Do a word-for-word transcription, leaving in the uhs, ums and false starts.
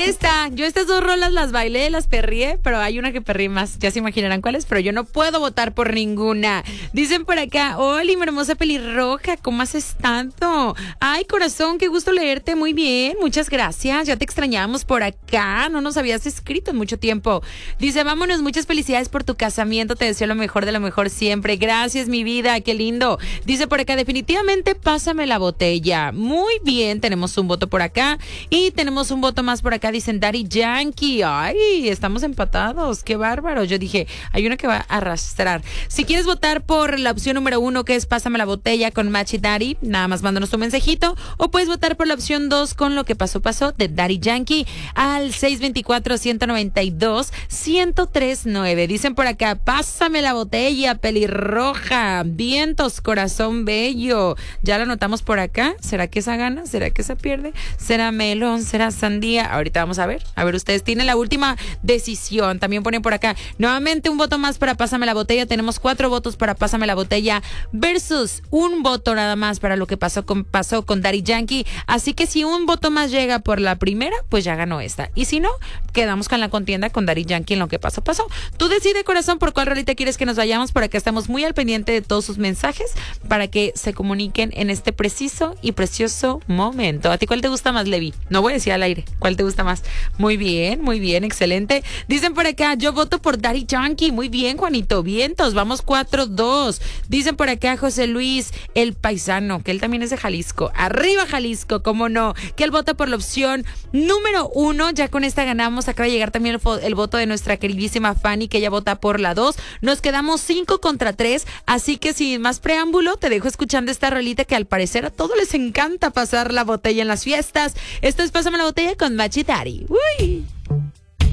está. Yo estas dos rolas las bailé, las perrié, pero hay una que perrí más. Ya se imaginarán cuáles, pero yo no puedo votar por ninguna. Dicen por acá, Oli, mi hermosa pelirroja, ¿cómo has estado? Ay, corazón, qué gusto leerte. Muy bien, muchas gracias. Ya te extrañamos por acá. No nos habías escrito en mucho tiempo. Dice, vámonos, muchas felicidades por tu casamiento. Te deseo lo mejor de lo mejor siempre. Gracias, mi vida, qué lindo. Dice por acá, definitivamente pásame la botella. Muy bien, tenemos un voto por acá. Y tenemos un voto más por acá. Dicen Daddy Yankee. Ay, estamos empatados. Qué bárbaro. Yo dije, hay uno que va a arrastrar. Si quieres votar por la opción número uno, que es pásame la botella con Machi Daddy, nada más mándanos tu mensajito. O puedes votar por la opción dos con lo que pasó, pasó de Daddy Yankee al seis dos cuatro, uno nueve dos, uno cero tres nueve. Dicen por acá, pásame la botella, pelirroja. Vientos, corazón bello. Ya lo anotamos por acá. ¿Será que esa gana? ¿Será que esa pierde? ¿Será melón? ¿Será sandía? Ahorita vamos a ver. A ver, ustedes tienen la última decisión. También ponen por acá, nuevamente un voto más para pásame la botella. Tenemos cuatro votos para pásame la botella versus un voto nada más para lo que pasó con, pasó con Daddy Yankee. Así que si un voto más llega por la primera, pues ya ganó esta. Y si no, quedamos con la contienda con Daddy Yankee en lo que pasó, pasó. Tú decide, corazón, por cuál rolita quieres que nos vayamos. Por acá estamos muy al pendiente de todos sus mensajes para que se comuniquen en este preciso y precioso momento. ¿A ti cuál te gusta más, Levi? No voy a decir al aire. ¿Cuál te gusta más? Muy bien, muy bien, excelente. Dicen por acá, yo voto por Daddy Yankee. Muy bien, Juanito. Vientos, vamos cuatro dos. Dicen por acá José Luis, el paisano, que él también es de Jalisco. Arriba Jalisco, cómo no. Que él vota por la opción número uno. Ya con esta ganamos. Acaba de llegar también el, fo- el voto de nuestra queridísima Fanny, que ella vota por la dos. Nos quedamos cinco contra tres. Así que sin más preámbulo, te dejo escuchando esta rolita que al parecer a todos les encanta pasar la botella en las fiestas. Esto es Pásame la botella con Machi Daddy. Uy.